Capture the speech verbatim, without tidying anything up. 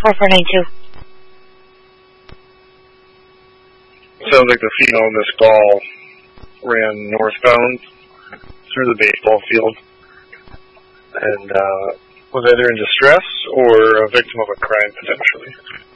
four four nine two. Sounds like the female in this call ran northbound through the baseball field and uh, was either in distress or a victim of a crime potentially.